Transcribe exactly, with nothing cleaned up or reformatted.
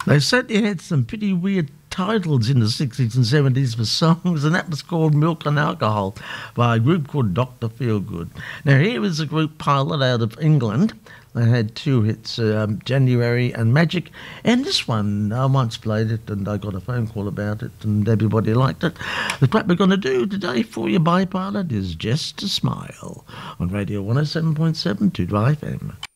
They certainly had some pretty weird titles in the sixties and seventies for songs, and that was called Milk and Alcohol by a group called Doctor Feelgood. Now, here is a group Pilot out of England. They had two hits, um, January and Magic, and this one, I once played it and I got a phone call about it and everybody liked it. The track we're going to do today for you by Pilot is Just a Smile on Radio one oh seven point seven Two Drive F M.